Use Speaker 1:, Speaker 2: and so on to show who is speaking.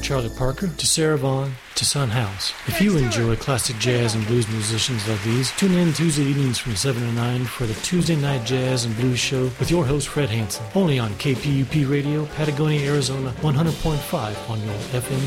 Speaker 1: Charlie Parker to Sarah Vaughan to Son House. If you enjoy classic jazz and blues musicians like these, tune in Tuesday evenings from 7 to 9 for the Tuesday Night Jazz and Blues Show with your host Fred Hansen, only on KPUP Radio, Patagonia, Arizona, 100.5 on your FM